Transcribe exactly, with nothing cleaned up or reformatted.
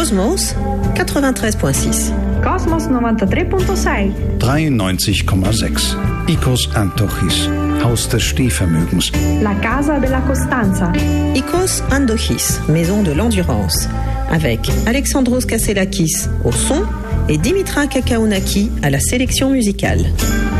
Cosmos quatre-vingt-treize virgule six. Cosmos nouăntatrei virgulă șase. dreiundneunzig Komma sechs. Icos Antochis, Haus des Stehvermögens. La Casa de la Costanza. Icos Andochis, Maison de l'Endurance, avec Alexandros Kasselakis au son et Dimitra Kakaounaki à la sélection musicale.